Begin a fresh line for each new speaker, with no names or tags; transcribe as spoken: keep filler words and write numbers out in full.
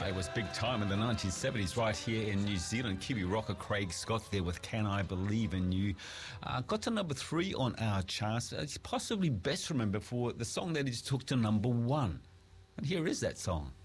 It was big time in the nineteen seventies right here in New Zealand. Kiwi rocker Craig Scott there with Can I Believe in You. Uh, got to number three on our charts. It's possibly best remembered for the song that he took to number one. And here is that song.